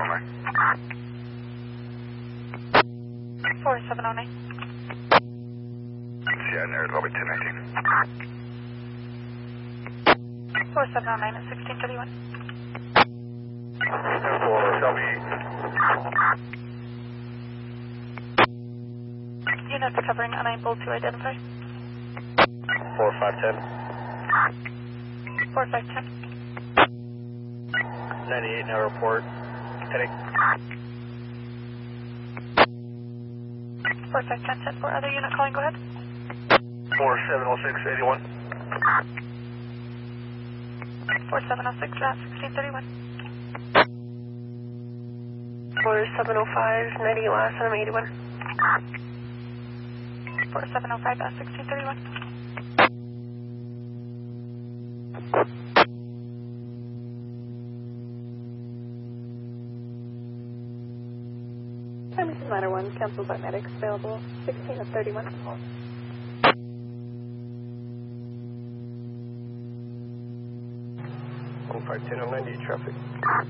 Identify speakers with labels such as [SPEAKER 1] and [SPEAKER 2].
[SPEAKER 1] 4709.
[SPEAKER 2] Yeah, near Lobby 1019.
[SPEAKER 1] 4709 at 1631.
[SPEAKER 2] 10-4, tell me.
[SPEAKER 1] Units covering unable to identify.
[SPEAKER 2] 4510.
[SPEAKER 1] 4510.
[SPEAKER 2] 98 now report. Heading.
[SPEAKER 1] 4510 for other unit calling, go ahead.
[SPEAKER 2] 470681.
[SPEAKER 1] 4706 at 1631.
[SPEAKER 3] 4705, 98 last, and I'm 81.
[SPEAKER 1] 4705 at 1631.
[SPEAKER 4] Permission ladder 1, cancelled by medics, available 16 of 31.
[SPEAKER 2] 1510 on 98 traffic.